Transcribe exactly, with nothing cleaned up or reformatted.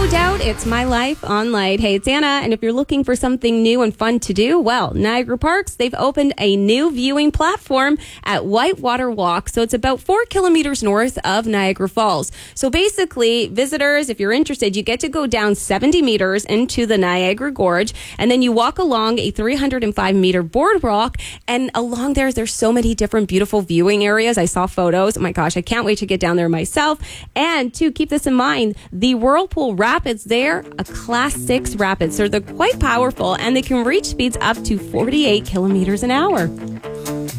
No doubt, it's My Life on Light. Hey, it's Anna, and if you're looking for something new and fun to do, well, Niagara Parks, they've opened a new viewing platform at Whitewater Walk. So it's about four kilometers north of Niagara Falls. So basically, visitors, if you're interested, you get to go down seventy meters into the Niagara Gorge, and then you walk along a three hundred five meter boardwalk, and along there, there's so many different beautiful viewing areas. I saw photos. Oh my gosh, I can't wait to get down there myself. And to keep this in mind, the Whirlpool Rapids there, a class six rapids. So they're quite powerful, and they can reach speeds up to forty-eight kilometers an hour.